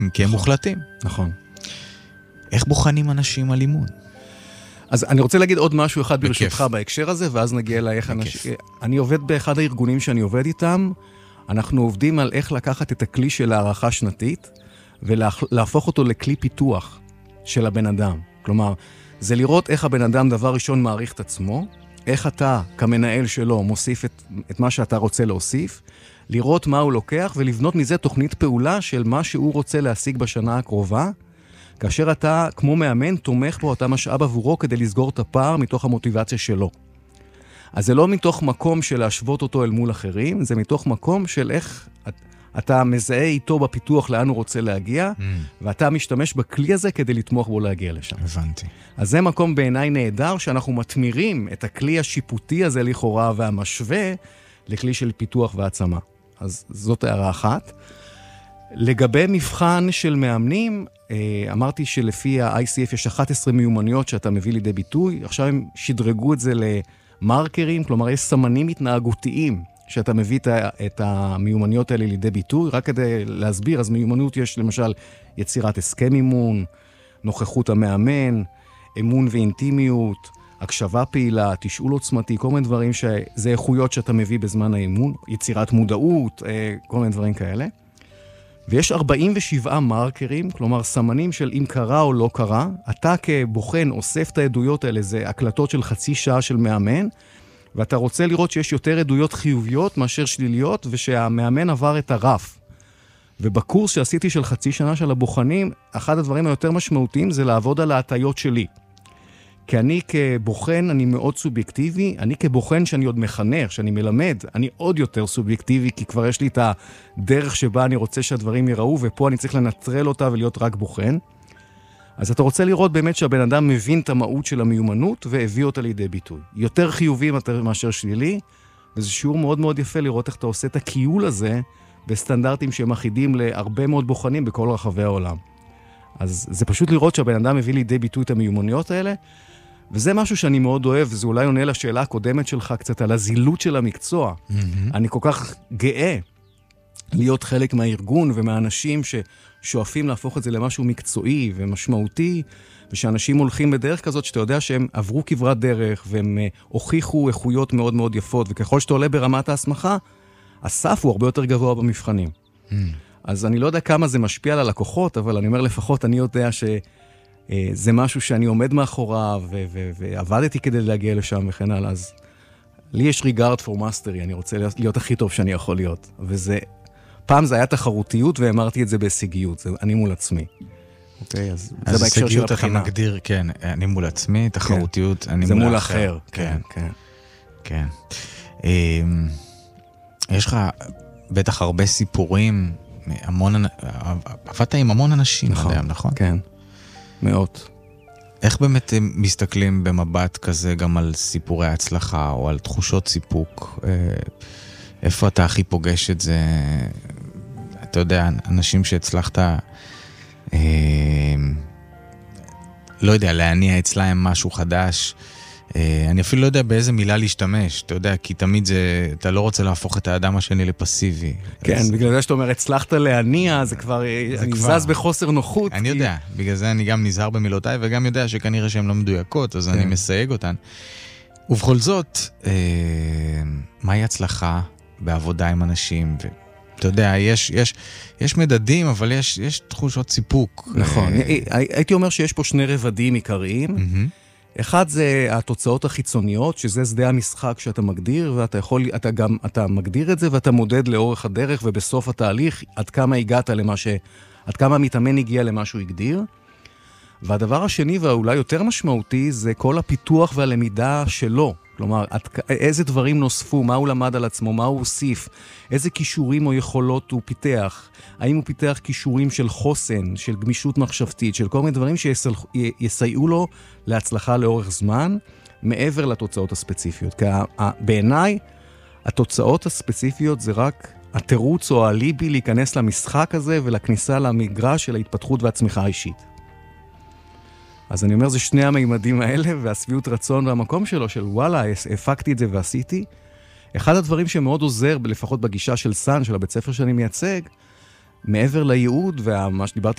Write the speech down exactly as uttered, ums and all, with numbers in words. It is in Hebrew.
כי הם מוחלטים. נכון. איך בוחנים אנשים על אימון? אז אני רוצה להגיד עוד משהו אחד ברשותך בהקשר הזה, ואז נגיע אליי איך אנשים... אני עובד באחד הארגונים שאני עובד איתם, אנחנו עובדים על איך לקחת את הכלי של הערכה שנתית, ולהפוך אותו לכלי פיתוח של הבן אדם. כלומר, זה לראות איך הבן אדם דבר ראשון מעריך את עצמו, איך אתה כמנהל שלו מוסיף את, את מה שאתה רוצה להוסיף, לראות מה הוא לוקח ולבנות מזה תוכנית פעולה של מה שהוא רוצה להשיג בשנה הקרובה, כאשר אתה כמו מאמן תומך בו אתה משאב עבורו כדי לסגור את הפער מתוך המוטיבציה שלו. אז זה לא מתוך מקום של להשוות אותו אל מול אחרים, זה מתוך מקום של איך אתה מזהה איתו בפיתוח לאן הוא רוצה להגיע, mm. ואתה משתמש בכלי הזה כדי לתמוך בו להגיע לשם. הבנתי. אז זה מקום בעיניי נהדר שאנחנו מתמירים את הכלי השיפוטי הזה לכאורה והמשווה לכלי של פיתוח והעצמה. אז זאת הערה אחת. לגבי מבחן של מאמנים, אמרתי שלפי ה-איי סי אף יש אחת עשרה מיומנויות שאתה מביא לידי ביטוי, עכשיו הם שדרגו את זה למרקרים, כלומר יש סמנים התנהגותיים שאתה מביא את המיומנויות האלה לידי ביטוי, רק כדי להסביר, אז מיומנות יש למשל יצירת הסכם אימון, נוכחות המאמן, אמון ואינטימיות, הקשבה פעילה, תשאול עוצמתי, כל מיני דברים שזה איכויות שאתה מביא בזמן האימון, יצירת מודעות, כל מיני דברים כאלה. ויש ארבעים ושבעה מרקרים, כלומר סמנים של אם קרה או לא קרה, אתה כבוחן אוסף את העדויות האלה, זה הקלטות של חצי שעה של מאמן, ואתה רוצה לראות שיש יותר עדויות חיוביות מאשר שליליות, ושהמאמן עבר את הרף. ובקורס שעשיתי של חצי שנה של הבוחנים, אחד הדברים היותר משמעותיים זה לעבוד על ההטיות שלי. כי אני כבוחן, אני מאוד סובייקטיבי, אני כבוחן שאני עוד מחנך, שאני מלמד, אני עוד יותר סובייקטיבי, כי כבר יש לי את הדרך שבה אני רוצה שהדברים ייראו, ופה אני צריך לנטרל אותה ולהיות רק בוחן. אז אתה רוצה לראות באמת שהבן אדם מבין את המהות של המיומנות, והביא אותה לידי ביטוי. יותר חיובי מאשר שלילי, וזה שיעור מאוד מאוד יפה לראות איך אתה עושה את הקיול הזה, בסטנדרטים שהם אחידים להרבה מאוד בוחנים בכל רחבי העולם. אז זה פשוט לראות שהבן אדם מביא לידי ביטוי את המיומנויות האלה, וזה משהו שאני מאוד אוהב, וזה אולי עונה לשאלה הקודמת שלך קצת על הזילות של המקצוע. Mm-hmm. אני כל כך גאה להיות חלק מהארגון ומהאנשים ששואפים להפוך את זה למשהו מקצועי ומשמעותי, ושאנשים הולכים בדרך כזאת שאתה יודע שהם עברו כברת דרך, והם הוכיחו איכויות מאוד מאוד יפות, וככל שאתה עולה ברמת ההסמכה, הסף הוא הרבה יותר גבוה במבחנים. Mm. אז אני לא יודע כמה זה משפיע על הלקוחות, אבל אני אומר לפחות, אני יודע שזה משהו שאני עומד מאחוריו, ו- ו- ועבדתי כדי להגיע לשם וכן הלאה, אז לי יש regard for mastery, אני רוצה להיות, להיות הכי טוב שאני יכול להיות, וזה, פעם זה היה תחרותיות, ואמרתי את זה בהישגיות, זה אני מול עצמי. אוקיי, אז, אז זה בהקשר של הבחינה. אתה מגדיר, כן, אני מול עצמי, תחרותיות, כן. אני זה מול, מול אחר. אחר. כן, כן. כן. כן. יש לך בטח הרבה סיפורים, המון, עבדת עם המון אנשים, נכון, עדיין, נכון? כן, מאות. איך באמת מסתכלים במבט כזה גם על סיפורי ההצלחה, או על תחושות סיפוק? איפה אתה הכי פוגש את זה? אתה יודע, אנשים שהצלחת, אה, לא יודע, להניע אצלהם משהו חדש, אני אפילו לא יודע באיזה מילה להשתמש, אתה יודע, כי תמיד זה, אתה לא רוצה להפוך את האדם השני לפסיבי. כן, אז... בגלל זה שאתה אומר, הצלחת להניע, זה כבר, זה אני כבר... זז בחוסר נוחות. אני כי... יודע, בגלל זה אני גם נזהר במילותיי, וגם יודע שכנראה שהן לא מדויקות, אז כן. אני מסייג אותן. ובכל זאת, אה, מהי הצלחה בעבודה עם אנשים? ו... אתה יודע, יש, יש, יש מדדים, אבל יש, יש תחושות סיפוק. נכון, הייתי אומר שיש פה שני רבדים עיקריים, אחד זה התוצאות החיצוניות, שזה שדה המשחק שאתה מגדיר, ואתה יכול, אתה גם, אתה מגדיר את זה, ואתה מודד לאורך הדרך, ובסוף התהליך, עד כמה הגעת למה ש... עד כמה המתאמן הגיע למה שהוא הגדיר. והדבר השני, ואולי יותר משמעותי, זה כל הפיתוח והלמידה שלו. כלומר, עד, איזה דברים נוספו, מה הוא למד על עצמו, מה הוא הוסיף, איזה כישורים או יכולות הוא פיתח, האם הוא פיתח כישורים של חוסן, של גמישות מחשבתית, של כל מיני דברים שיסייעו לו להצלחה לאורך זמן, מעבר לתוצאות הספציפיות. כי בעיניי, התוצאות הספציפיות זה רק התירוץ או הליבי להיכנס למשחק הזה, ולכניסה למגרש של ההתפתחות והצמיחה האישית. אז אני אומר, זה שני המימדים האלה, והסביעות רצון והמקום שלו, של וואלה, הפקתי את זה ועשיתי. אחד הדברים שמאוד עוזר, לפחות בגישה של סן, של הבית ספר שאני מייצג, מעבר לייעוד ומה שדיברתי